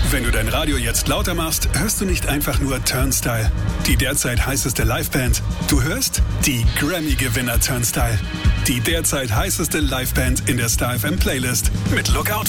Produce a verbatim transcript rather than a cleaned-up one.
Wenn du dein Radio jetzt lauter machst, hörst du nicht einfach nur Turnstile, die derzeit heißeste Liveband. Du hörst die Grammy-Gewinner Turnstile, die derzeit heißeste Liveband in der Star F M Playlist mit Lookout